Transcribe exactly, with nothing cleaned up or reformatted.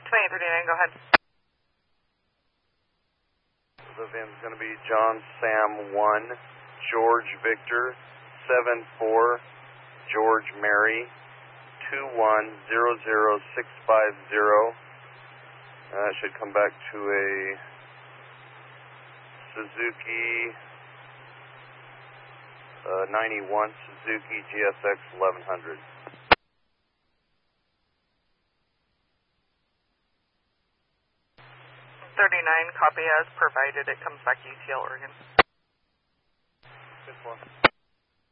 twenty-eight thirty-nine, go ahead. The VIN's going to be John Sam one, George Victor, seven four, George Mary, two one zero zero six five zero. Uh, that should come back to a Suzuki uh, ninety-one, Suzuki G S X eleven hundred. thirty-nine, copy as provided. It comes back to U T L, Oregon. Good one.